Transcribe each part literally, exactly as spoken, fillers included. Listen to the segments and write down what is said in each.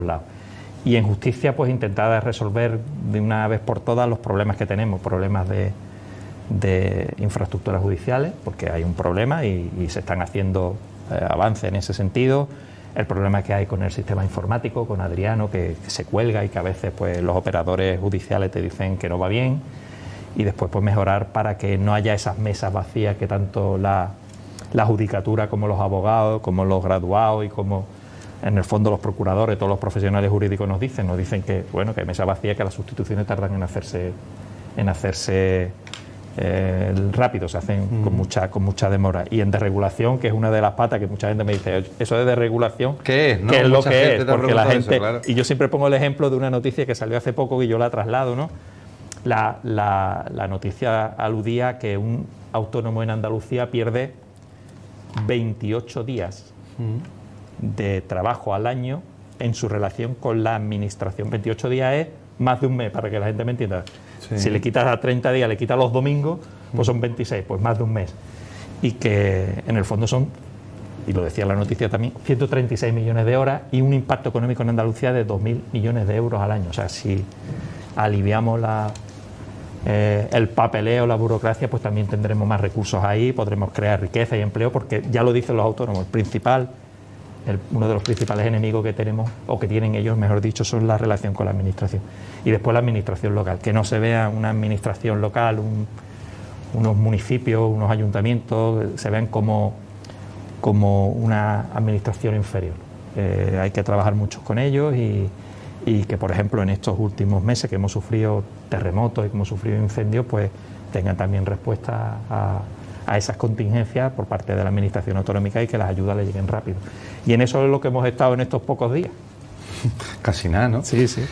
lados. Y en justicia, pues intentar resolver de una vez por todas los problemas que tenemos, problemas de, de infraestructuras judiciales, porque hay un problema y, y se están haciendo eh, avances en ese sentido. El problema que hay con el sistema informático, con Adriano, que, que se cuelga y que a veces pues los operadores judiciales te dicen que no va bien. Y después pues mejorar para que no haya esas mesas vacías que tanto la, la judicatura como los abogados, como los graduados y como en el fondo los procuradores, todos los profesionales jurídicos nos dicen, nos dicen que bueno, que hay mesas vacías, que las sustituciones tardan en hacerse en hacerse eh, rápido, se hacen mm. con mucha con mucha demora. Y en desregulación, que es una de las patas que mucha gente me dice, eso de desregulación, ¿qué es? ¿No? ¿Qué es lo Mucha que es? Porque la gente, eso, claro. Y yo siempre pongo el ejemplo de una noticia que salió hace poco y yo la traslado, ¿no? La, la, la noticia aludía que un autónomo en Andalucía pierde veintiocho días mm. de trabajo al año en su relación con la administración. veintiocho días es más de un mes, para que la gente me entienda. Sí. Si le quitas a treinta días, le quitas los domingos, pues son veintiséis, pues más de un mes. Y que en el fondo son, y lo decía la noticia también, ciento treinta y seis millones de horas y un impacto económico en Andalucía de dos mil millones de euros al año. O sea, si aliviamos la, eh, el papeleo, la burocracia, pues también tendremos más recursos ahí, podremos crear riqueza y empleo, porque ya lo dicen los autónomos, el principal... El, uno de los principales enemigos que tenemos, o que tienen ellos, mejor dicho, son la relación con la administración. Y después la administración local, que no se vea una administración local, un, unos municipios, unos ayuntamientos, se vean como, como una administración inferior. Eh, hay que trabajar mucho con ellos y, y que, por ejemplo, en estos últimos meses que hemos sufrido terremotos y que hemos sufrido incendios, pues tengan también respuesta a a esas contingencias por parte de la Administración Autonómica y que las ayudas le lleguen rápido. Y en eso es lo que hemos estado en estos pocos días. Casi nada, ¿no? Sí, sí.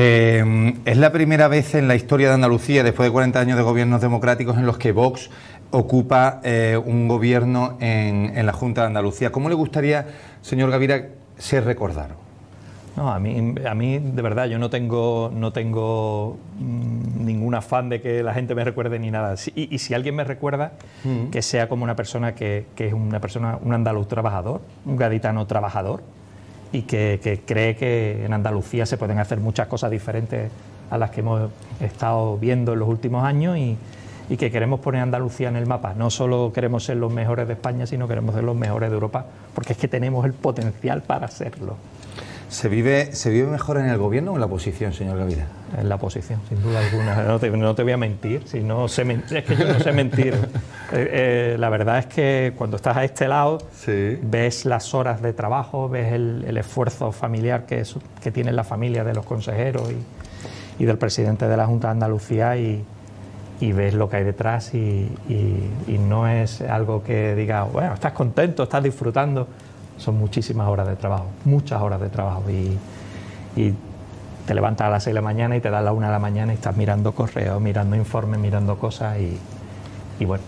Eh, es la primera vez en la historia de Andalucía, después de cuarenta años de gobiernos democráticos, en los que Vox ocupa eh, un gobierno en, en la Junta de Andalucía. ¿Cómo le gustaría, señor Gavira, ser recordado? No, a mí, a mí de verdad, yo no tengo, no tengo mmm, ningún afán de que la gente me recuerde ni nada. Y, y si alguien me recuerda, mm. que sea como una persona que, que es una persona, un andaluz trabajador, un gaditano trabajador, y que, que cree que en Andalucía se pueden hacer muchas cosas diferentes a las que hemos estado viendo en los últimos años y, y que queremos poner a Andalucía en el mapa. No solo queremos ser los mejores de España, sino queremos ser los mejores de Europa, porque es que tenemos el potencial para hacerlo. ¿Se vive, ¿Se vive mejor en el gobierno o en la oposición, señor Gavira? En la oposición, sin duda alguna. No te, no te voy a mentir, si no sé mentir, es que yo no sé mentir. Eh, eh, la verdad es que cuando estás a este lado, sí. ves las horas de trabajo, ves el, el esfuerzo familiar que, es, que tiene la familia de los consejeros y, y del presidente de la Junta de Andalucía y, y ves lo que hay detrás y, y, y no es algo que diga, bueno, estás contento, estás disfrutando. Son muchísimas horas de trabajo, muchas horas de trabajo y, y te levantas a las seis de la mañana y te das a la una de la mañana y estás mirando correos, mirando informes, mirando cosas y, y bueno.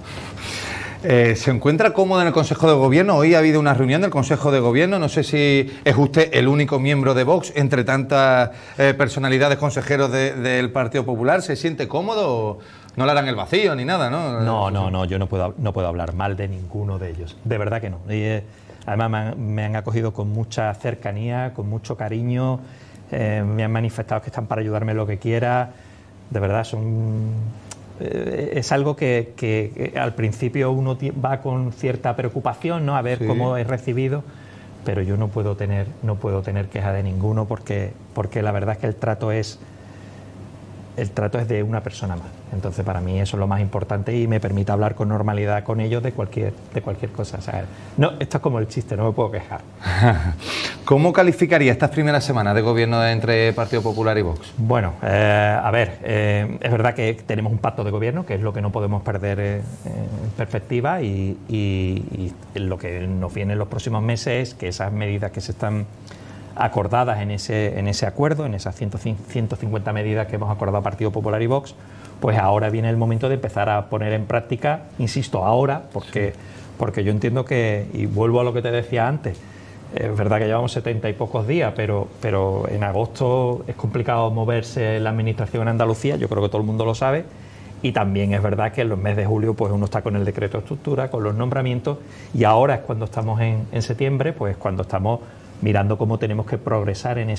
Eh, ¿Se encuentra cómodo en el Consejo de Gobierno? Hoy ha habido una reunión del Consejo de Gobierno, no sé si es usted el único miembro de Vox entre tantas eh, personalidades consejeros de, del Partido Popular. ¿Se siente cómodo o no le harán el vacío ni nada, no? No, no, no, yo no puedo, no puedo hablar mal de ninguno de ellos, de verdad que no. Y, eh, Además me han, me han acogido con mucha cercanía, con mucho cariño, eh, me han manifestado que están para ayudarme en lo que quiera. De verdad, son, eh, es algo que, que, que al principio uno va con cierta preocupación, ¿no? A ver sí. cómo es recibido, pero yo no puedo tener, no puedo tener queja de ninguno porque, porque la verdad es que el trato es, el trato es de una persona más. Entonces para mí eso es lo más importante y me permite hablar con normalidad con ellos de cualquier, de cualquier cosa. O sea, no, esto es como el chiste, no me puedo quejar. ¿Cómo calificaría estas primeras semanas de gobierno entre Partido Popular y Vox? Bueno, eh, a ver, eh, es verdad que tenemos un pacto de gobierno, que es lo que no podemos perder eh, en perspectiva y, y, y lo que nos viene en los próximos meses es que esas medidas que se están acordadas en ese, en ese acuerdo, en esas ciento cincuenta medidas que hemos acordado Partido Popular y Vox, pues ahora viene el momento de empezar a poner en práctica, insisto, ahora, porque, sí. porque yo entiendo que, y vuelvo a lo que te decía antes, es verdad que llevamos setenta y pocos días, pero, pero en agosto es complicado moverse en la administración en Andalucía, yo creo que todo el mundo lo sabe, y también es verdad que en los meses de julio pues uno está con el decreto de estructura, con los nombramientos, y ahora es cuando estamos en, en septiembre, pues cuando estamos mirando cómo tenemos que progresar en